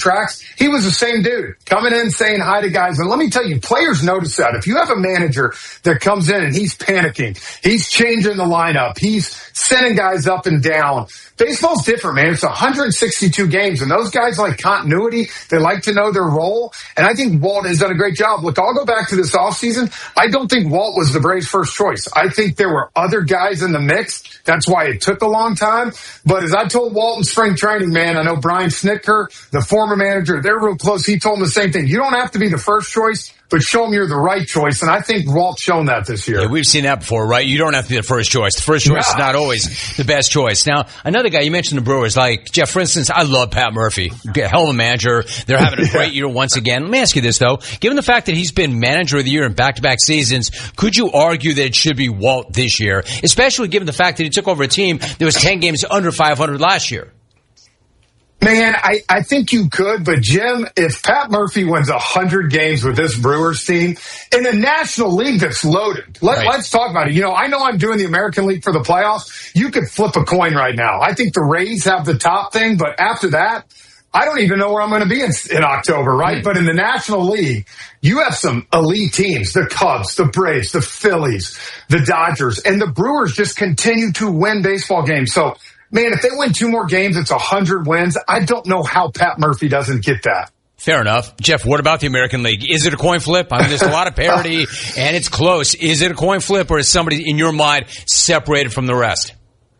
tracks, he was the same dude coming in saying hi to guys. And let me tell you, players notice that. If you have a manager that comes in and he's panicking, he's changing the lineup, he's sending guys up and down. Baseball's different, man. It's 162 games, and those guys like continuity. They like to know their role, and I think Walt has done a great job. Look, I'll go back to this offseason. I don't think Walt was the Braves' first choice. I think there were other guys in the mix. That's why it took a long time. But as I told Walt in spring training, man, I know Brian Snitker, the former manager, they're real close. He told him the same thing. You don't have to be the first choice, but show them you're the right choice. And I think Walt's shown that this year. Yeah, we've seen that before, right? You don't have to be the first choice. The first choice is not always the best choice. Now, another guy, you mentioned the Brewers, like, Jeff, for instance, I love Pat Murphy. Hell of a manager. They're having a great year once again. Let me ask you this, though. Given the fact that he's been manager of the year in back-to-back seasons, could you argue that it should be Walt this year, especially given the fact that he took over a team that was 10 games under 500 last year? Man, I think you could, but Jim, if Pat Murphy wins 100 games with this Brewers team in a National League that's loaded, let's talk about it. You know I'm doing the American League for the playoffs. You could flip a coin right now. I think the Rays have the top thing, but after that, I don't even know where I'm going to be in October, right? But in the National League, you have some elite teams, the Cubs, the Braves, the Phillies, the Dodgers, and the Brewers just continue to win baseball games. So, man, if they win 2 more games, it's 100 wins. I don't know how Pat Murphy doesn't get that. Fair enough. Jeff, what about the American League? Is it a coin flip? I mean, there's a lot of parity, and it's close. Is it a coin flip, or is somebody, in your mind, separated from the rest?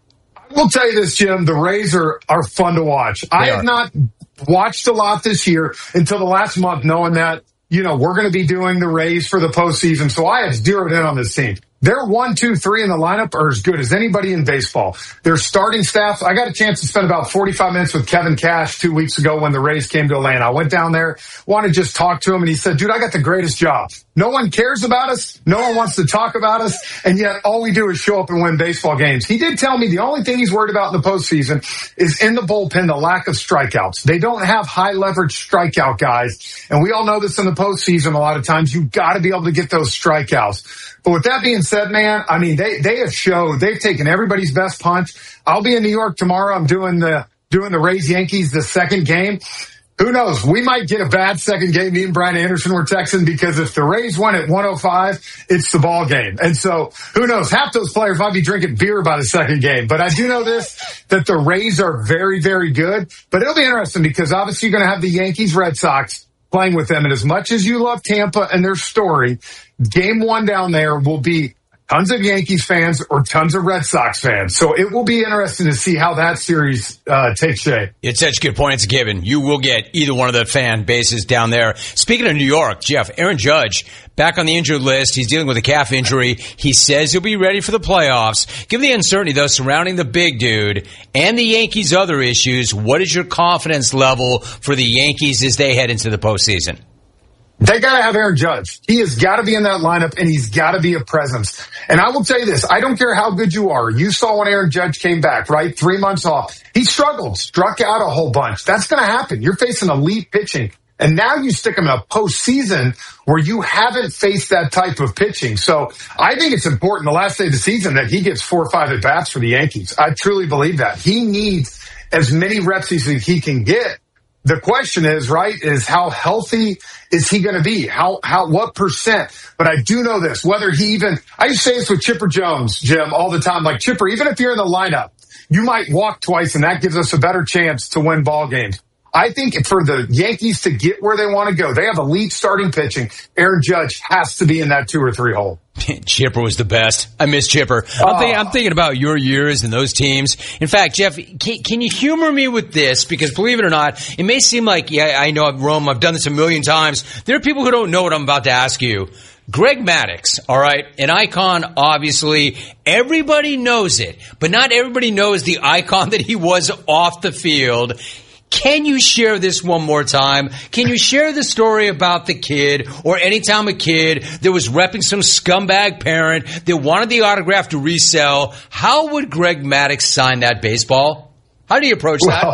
I will tell you this, Jim. The Rays are fun to watch. I have not watched a lot this year until the last month, knowing that, we're going to be doing the Rays for the postseason. So I have zeroed in on this team. Their 1, 2, 3 in the lineup are as good as anybody in baseball. Their starting staff, I got a chance to spend about 45 minutes with Kevin Cash 2 weeks ago when the Rays came to Atlanta. I went down there, wanted to just talk to him, and he said, dude, I got the greatest job. No one cares about us. No one wants to talk about us. And yet all we do is show up and win baseball games. He did tell me the only thing he's worried about in the postseason is in the bullpen, the lack of strikeouts. They don't have high leverage strikeout guys. And we all know this in the postseason. A lot of times you got to be able to get those strikeouts. But with that being said, man, I mean, they have showed they've taken everybody's best punch. I'll be in New York tomorrow. I'm doing the Rays Yankees, the second game. Who knows? We might get a bad second game. Me and Brian Anderson were texting because if the Rays win at 105, it's the ball game. And so who knows? Half those players might be drinking beer by the second game. But I do know this, that the Rays are very, very good. But it'll be interesting because obviously you're going to have the Yankees, Red Sox playing with them. And as much as you love Tampa and their story, game 1 down there will be tons of Yankees fans or tons of Red Sox fans. So it will be interesting to see how that series takes shape. It's such a good point. It's a given. You will get either one of the fan bases down there. Speaking of New York, Jeff, Aaron Judge, back on the injured list. He's dealing with a calf injury. He says he'll be ready for the playoffs. Given the uncertainty, though, surrounding the big dude and the Yankees' other issues, what is your confidence level for the Yankees as they head into the postseason? They got to have Aaron Judge. He has got to be in that lineup, and he's got to be a presence. And I will tell you this, I don't care how good you are. You saw when Aaron Judge came back, right? 3 months off. He struggled, struck out a whole bunch. That's going to happen. You're facing elite pitching. And now you stick him in a postseason where you haven't faced that type of pitching. So I think it's important the last day of the season that he gets 4 or 5 at-bats for the Yankees. I truly believe that. He needs as many reps as he can get. The question is, right, is how healthy is he going to be? What percent? But I do know this, I used to say this with Chipper Jones, Jim, all the time, like Chipper, even if you're in the lineup, you might walk twice and that gives us a better chance to win ball games. I think for the Yankees to get where they want to go, they have elite starting pitching. Aaron Judge has to be in that 2 or 3 hole. Chipper was the best. I miss Chipper. I'm thinking about your years and those teams. In fact, Jeff, can you humor me with this? Because believe it or not, it may seem like, I know Rome, I've done this a million times. There are people who don't know what I'm about to ask you. Greg Maddux, all right, an icon, obviously. Everybody knows it, but not everybody knows the icon that he was off the field. Can you share this one more time? Can you share the story about the kid, or anytime a kid that was repping some scumbag parent that wanted the autograph to resell? How would Greg Maddux sign that baseball? How do you approach that?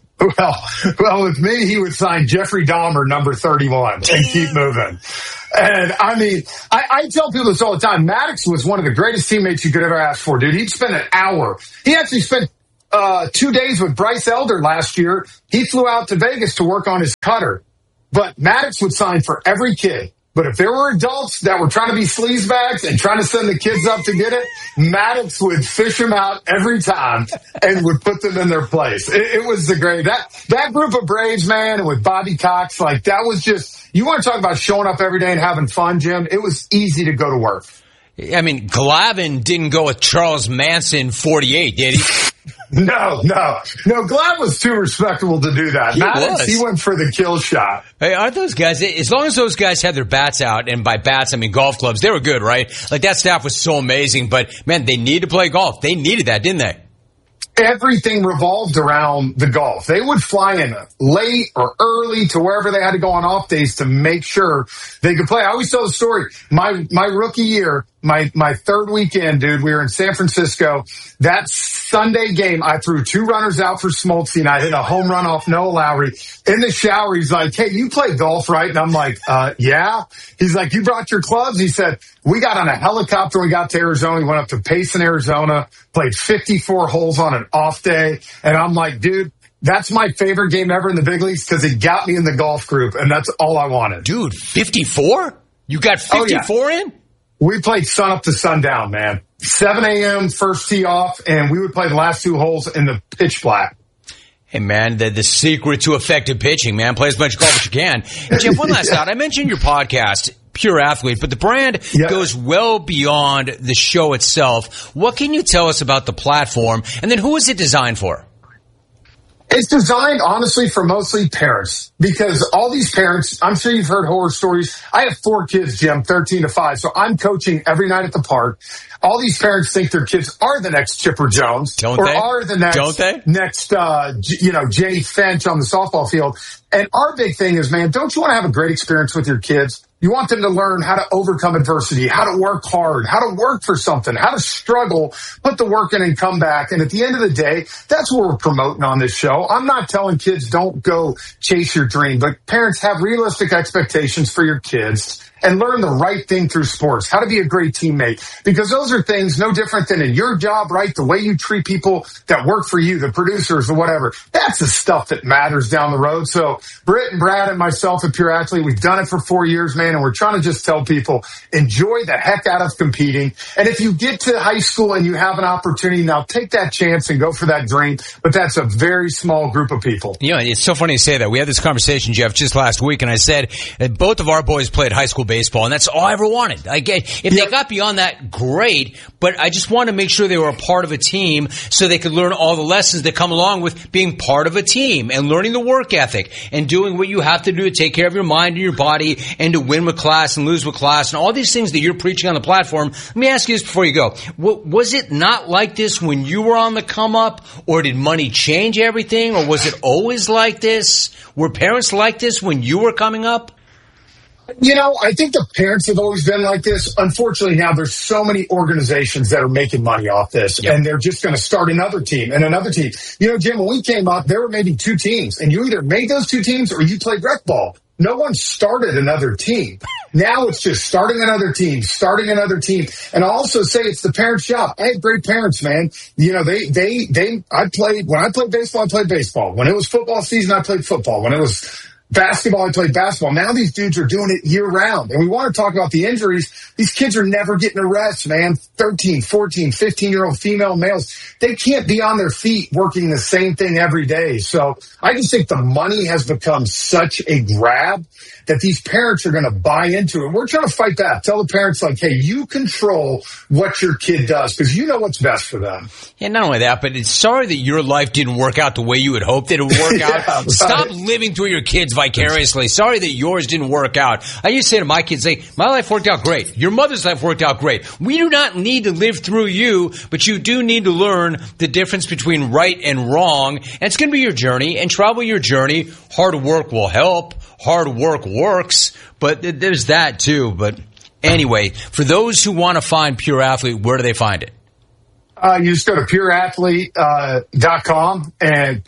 Well, with me, he would sign Jeffrey Dahmer, number 31, and keep moving. And I mean, I tell people this all the time. Maddux was one of the greatest teammates you could ever ask for, dude. He'd spend an hour. He actually spent 2 days with Bryce Elder last year. He flew out to Vegas to work on his cutter. But Maddox would sign for every kid. But if there were adults that were trying to be sleazebags and trying to send the kids up to get it, Maddox would fish them out every time and would put them in their place. It was the great, that group of Braves, man, and with Bobby Cox, like that was just, you want to talk about showing up every day and having fun, Jim? It was easy to go to work. I mean, Glavine didn't go with Charles Manson 48, did he? No. Glad was too respectable to do that. He went for the kill shot. Hey, aren't those guys, as long as those guys had their bats out, and by bats, I mean golf clubs, they were good, right? Like that staff was so amazing, but man, they needed to play golf. They needed that, didn't they? Everything revolved around the golf. They would fly in late or early to wherever they had to go on off days to make sure they could play. I always tell the story. My rookie year, my third weekend, dude, we were in San Francisco. That Sunday game, I threw 2 runners out for Smoltz, and I hit a home run off Noah Lowry. In the shower, he's like, "Hey, you play golf, right?" And I'm like, yeah. He's like, "You brought your clubs?" He said, "We got on a helicopter when we got to Arizona. We went up to Payson, Arizona, played 54 holes on an off day." And I'm like, dude, that's my favorite game ever in the big leagues because it got me in the golf group, and that's all I wanted. Dude, 54? You got 54 in? We played sun up to sundown, man. 7 a.m. first tee off, and we would play the last 2 holes in the pitch black. Hey, man, the secret to effective pitching, man. Play as much golf as you can. Jim, one last thought. I mentioned your podcast, Pure Athlete, but the brand goes well beyond the show itself. What can you tell us about the platform, and then who is it designed for? It's designed, honestly, for mostly parents, because all these parents, I'm sure you've heard horror stories. I have 4 kids, Jim, 13 to 5, so I'm coaching every night at the park. All these parents think their kids are the next Chipper Jones, are the next, Jay Finch on the softball field. And our big thing is, man, don't you want to have a great experience with your kids? You want them to learn how to overcome adversity, how to work hard, how to work for something, how to struggle, put the work in and come back. And at the end of the day, that's what we're promoting on this show. I'm not telling kids don't go chase your dream, but parents, have realistic expectations for your kids and learn the right thing through sports, how to be a great teammate, because those are things no different than in your job, right? The way you treat people that work for you, the producers or whatever. That's the stuff that matters down the road. So Britt and Brad and myself at Pure Athlete, we've done it for 4 years, man, and we're trying to just tell people, enjoy the heck out of competing. And if you get to high school and you have an opportunity, now take that chance and go for that dream. But that's a very small group of people. You know, it's so funny to say that. We had this conversation, Jeff, just last week, and I said that both of our boys played high school baseball, and that's all I ever wanted. If they got beyond that, great, but I just wanted to make sure they were a part of a team so they could learn all the lessons that come along with being part of a team and learning the work ethic and doing what you have to do to take care of your mind and your body and to win with class and lose with class and all these things that you're preaching on the platform. Let me ask you this before you go. Was it not like this when you were on the come up, or did money change everything, or was it always like this? Were parents like this when you were coming up? You know, I think the parents have always been like this. Unfortunately, now there's so many organizations that are making money off this, and they're just going to start another team and another team. You know, Jim, when we came up, there were maybe 2 teams, and you either made those 2 teams or you played rec ball. No one started another team. Now it's just starting another team. And I'll also say it's the parents' job. I had great parents, man. You know, when I played baseball. When it was football season, I played football. When it was basketball, I played basketball. Now these dudes are doing it year round. And we want to talk about the injuries. These kids are never getting a rest, man. 13, 14, 15-year-old female males. They can't be on their feet working the same thing every day. So I just think the money has become such a grab that these parents are going to buy into it. We're trying to fight back. Tell the parents, like, hey, you control what your kid does because you know what's best for them. Yeah, not only that, but it's sorry that your life didn't work out the way you had hoped that it would work out. Right. Stop living through your kids vicariously. Sorry that yours didn't work out. I used to say to my kids, my life worked out great. Your mother's life worked out great. We do not need to live through you, but you do need to learn the difference between right and wrong. And it's going to be your journey, and travel your journey. Hard work will help. Hard work works, but there's that too. But anyway, for those who want to find Pure Athlete, where do they find it? You just go to pureathlete.com and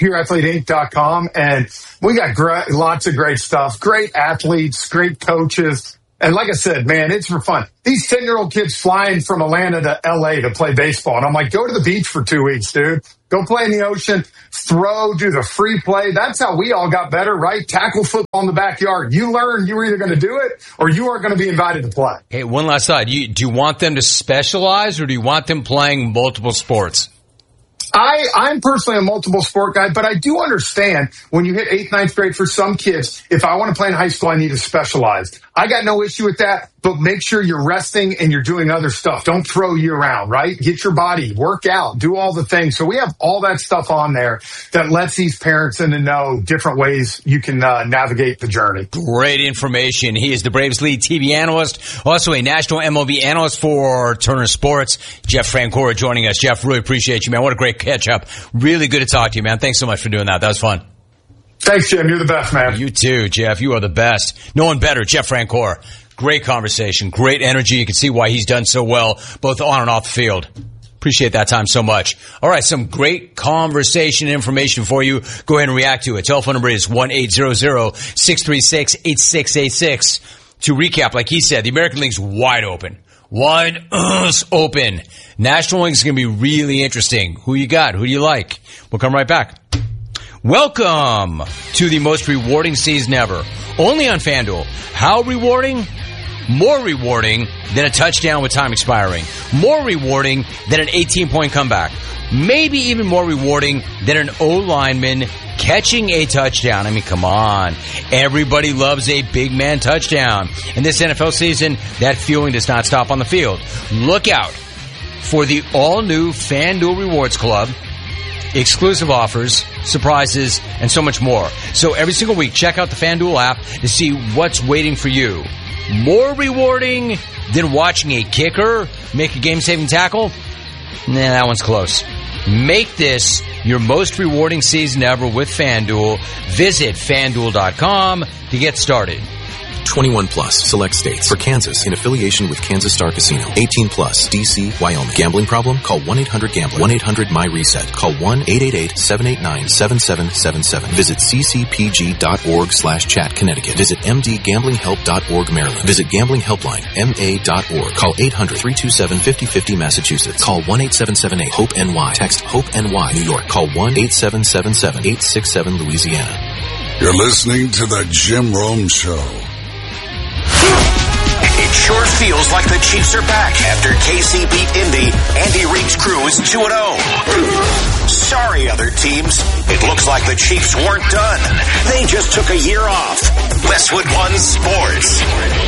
pureathleteinc.com, and we got lots of great stuff. Great athletes, great coaches. And like I said, man, it's for fun. These 10-year-old kids flying from Atlanta to L.A. to play baseball. And I'm like, go to the beach for 2 weeks, dude. Go play in the ocean, throw, do the free play. That's how we all got better, right? Tackle football in the backyard. You learn you were either going to do it or you are going to be invited to play. Hey, one last thought. Do you want them to specialize or do you want them playing multiple sports? I'm personally a multiple sport guy, but I do understand when you hit 8th, 9th grade for some kids, if I want to play in high school, I need to specialize. I got no issue with that, but make sure you're resting and you're doing other stuff. Don't throw year round, right? Get your body, work out, do all the things. So we have all that stuff on there that lets these parents in to know different ways you can navigate the journey. Great information. He is the Braves lead TV analyst, also a national MLB analyst for Turner Sports. Jeff Francoeur joining us. Jeff, really appreciate you, man. What a great catch up. Really good to talk to you, man. Thanks so much for doing that. That was fun. Thanks, Jim. You're the best, man. You too, Jeff. You are the best. No one better. Jeff Francoeur. Great conversation. Great energy. You can see why he's done so well, both on and off the field. Appreciate that time so much. All right, some great conversation information for you. Go ahead and react to it. Telephone number is 1-800-636-8686. To recap, like he said, the American League's wide open. Wide open. National League's going to be really interesting. Who you got? Who do you like? We'll come right back. Welcome to the most rewarding season ever. Only on FanDuel. How rewarding? More rewarding than a touchdown with time expiring. More rewarding than an 18-point comeback. Maybe even more rewarding than an O-lineman catching a touchdown. I mean, come on. Everybody loves a big man touchdown. In this NFL season, that feeling does not stop on the field. Look out for the all-new FanDuel Rewards Club. Exclusive offers, surprises, and so much more. So every single week, check out the FanDuel app to see what's waiting for you. More rewarding than watching a kicker make a game-saving tackle? Nah, that one's close. Make this your most rewarding season ever with FanDuel. Visit FanDuel.com to get started. 21 plus, select states. For Kansas, in affiliation with Kansas Star Casino. 18 plus, D.C., Wyoming. Gambling problem? Call 1-800-GAMBLER. 1-800-MY-RESET. Call 1-888-789-7777. Visit ccpg.org/chat, Connecticut. Visit mdgamblinghelp.org, Maryland. Visit Gambling Helpline, ma.org. Call 800-327-5050, Massachusetts. Call 1-8778-HOPE-NY. Text HOPE-NY, New York. Call 1-8777-867, Louisiana. You're listening to the Jim Rome Show. It sure feels like the Chiefs are back after KC beat Indy. Andy Reid's crew is 2-0. Sorry, other teams. It looks like the Chiefs weren't done. They just took a year off. Westwood One Sports.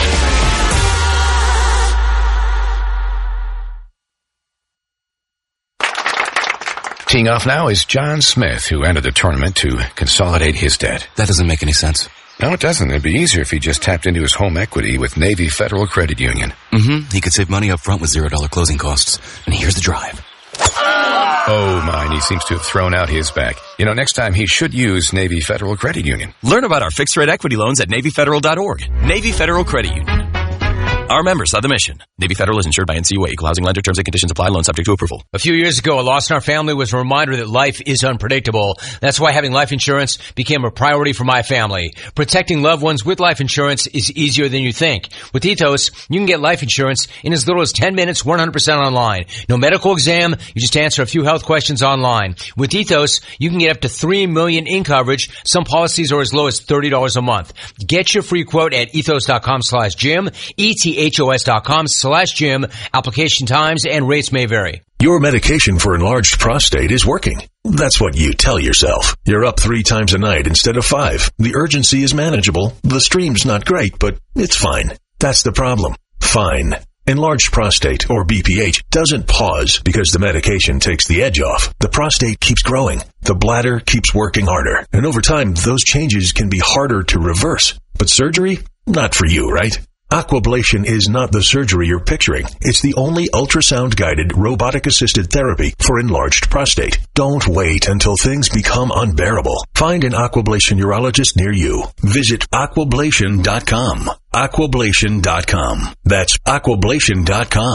Teeing off now is John Smith, who entered the tournament to consolidate his debt. That doesn't make any sense. No, it doesn't. It'd be easier if he just tapped into his home equity with Navy Federal Credit Union. Mm-hmm. He could save money up front with $0 closing costs. And here's the drive. Oh, mine. He seems to have thrown out his back. You know, next time he should use Navy Federal Credit Union. Learn about our fixed-rate equity loans at NavyFederal.org. Navy Federal Credit Union. Our members are the mission. Navy Federal is insured by NCUA. Equal housing lender. Terms and conditions apply. Loan subject to approval. A few years ago, a loss in our family was a reminder that life is unpredictable. That's why having life insurance became a priority for my family. Protecting loved ones with life insurance is easier than you think. With Ethos, you can get life insurance in as little as 10 minutes, 100% online. No medical exam. You just answer a few health questions online. With Ethos, you can get up to $3 million in coverage. Some policies are as low as $30 a month. Get your free quote at ethos.com/Jim. ETHOS.com/Jim. Application times and rates may vary. Your medication for enlarged prostate is working. That's what you tell yourself. You're up 3 times a night instead of 5. The urgency is manageable. The stream's not great, but it's fine. That's the problem. Fine. Enlarged prostate, or BPH, doesn't pause because the medication takes the edge off. The prostate keeps growing. The bladder keeps working harder. And over time, those changes can be harder to reverse. But surgery? Not for you, right? Aquablation is not the surgery you're picturing. It's the only ultrasound-guided, robotic-assisted therapy for enlarged prostate. Don't wait until things become unbearable. Find an Aquablation urologist near you. Visit Aquablation.com. Aquablation.com. That's Aquablation.com.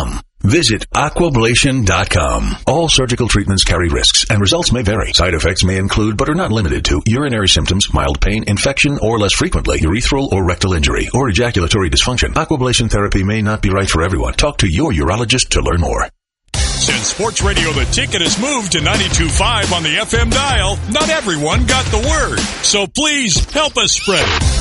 Visit Aquablation.com. All surgical treatments carry risks, and results may vary. Side effects may include, but are not limited to, urinary symptoms, mild pain, infection, or less frequently, urethral or rectal injury, or ejaculatory dysfunction. Aquablation therapy may not be right for everyone. Talk to your urologist to learn more. Since Sports Radio The Ticket has moved to 92.5 on the FM dial, not everyone got the word. So please help us spread it.